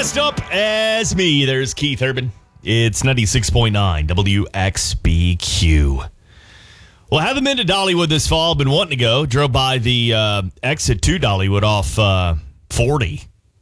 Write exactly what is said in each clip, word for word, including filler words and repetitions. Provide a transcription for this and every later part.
Dressed up as me, there's Keith Urban. It's ninety-six point nine W X B Q. Well, I haven't been to Dollywood this fall. Been wanting to go. Drove by the uh, exit to Dollywood off uh, forty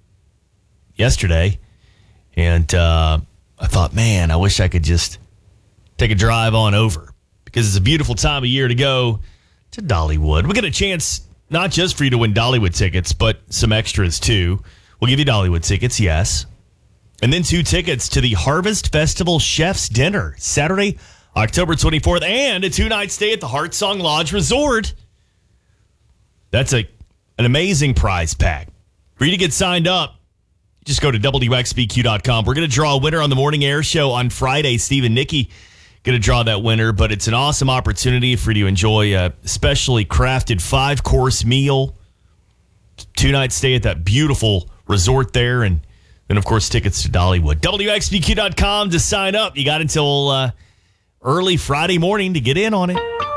yesterday. And uh, I thought, man, I wish I could just take a drive on over. Because it's a beautiful time of year to go to Dollywood. We get a chance not just for you to win Dollywood tickets, but some extras too. We'll give you Dollywood tickets, yes. And then two tickets to the Harvest Festival Chef's Dinner, Saturday, October twenty-fourth, and a two-night stay at the Heart Song Lodge Resort. That's a an amazing prize pack. For you to get signed up, just go to W X B Q dot com. We're going to draw a winner on the Morning Air Show on Friday. Steve and Nikki going to draw that winner, but it's an awesome opportunity for you to enjoy a specially crafted five-course meal, two-night stay at that beautiful resort there, and then, of course, tickets to Dollywood. W X B Q dot com to sign up. You got until uh, early Friday morning to get in on it.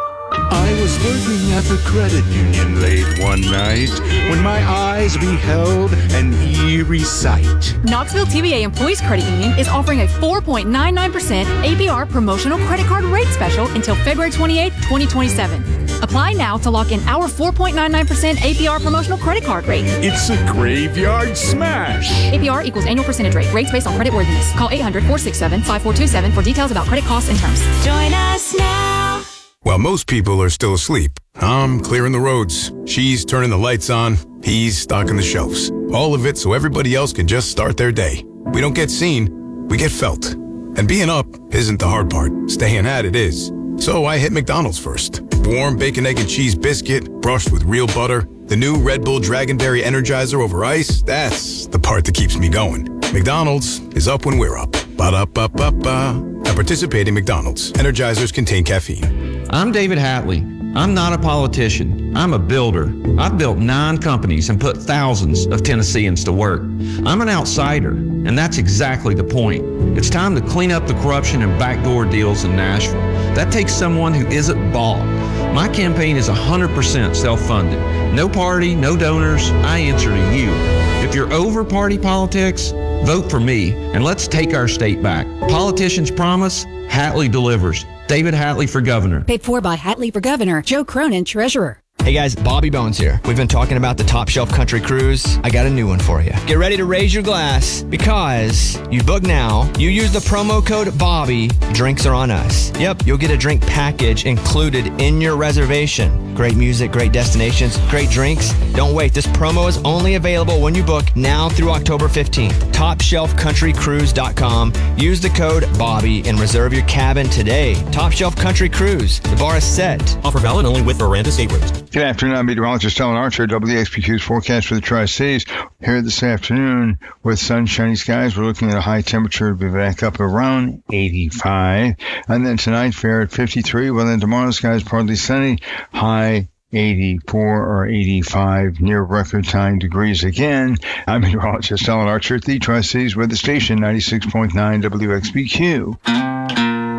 I was working at the credit union late one night when my eyes beheld an eerie sight. Knoxville T V A Employees Credit Union is offering a four point nine nine percent A P R promotional credit card rate special until February twenty-eighth, twenty twenty-seven. Apply now to lock in our four point nine nine percent A P R promotional credit card rate. It's a graveyard smash. A P R equals annual percentage rate. Rates based on credit worthiness. Call eight hundred, four six seven, five four two seven for details about credit costs and terms. Join us now. While most people are still asleep, I'm clearing the roads. She's turning the lights on. He's stocking the shelves. All of it so everybody else can just start their day. We don't get seen, we get felt. And being up isn't the hard part. Staying at it is. So I hit McDonald's first. Warm bacon, egg, and cheese biscuit, brushed with real butter. The new Red Bull Dragonberry Energizer over ice, that's the part that keeps me going. McDonald's is up when we're up. Ba-da-ba-ba-ba. At participating McDonald's, Energizers contain caffeine. I'm David Hatley. I'm not a politician. I'm a builder. I've built nine companies and put thousands of Tennesseans to work. I'm an outsider, and that's exactly the point. It's time to clean up the corruption and backdoor deals in Nashville. That takes someone who isn't bought. My campaign is one hundred percent self-funded. No party, no donors. I answer to you. If you're over party politics, vote for me, and let's take our state back. Politicians promise, Hatley delivers. David Hatley for governor. Paid for by Hatley for governor. Joe Cronin, treasurer. Hey guys, Bobby Bones here. We've been talking about the Top Shelf Country Cruise. I got a new one for you. Get ready to raise your glass because you book now, you use the promo code Bobby, drinks are on us. Yep, you'll get a drink package included in your reservation. Great music, great destinations, great drinks. Don't wait, this promo is only available when you book now through October fifteenth. top shelf country cruise dot com. Use the code Bobby and reserve your cabin today. Top Shelf Country Cruise. The bar is set. Offer valid only with Miranda State Rooms. Good afternoon. I'm meteorologist Alan Archer, W X B Q's forecast for the Tri-Cities. Here this afternoon with sunshiny skies, we're looking at a high temperature to be back up around eighty-five. And then tonight, fair at fifty-three. Well, then tomorrow, skies partly sunny, high eighty-four or eighty-five, near record time degrees again. I'm meteorologist Alan Archer at the Tri-Cities with the station ninety-six point nine W X B Q.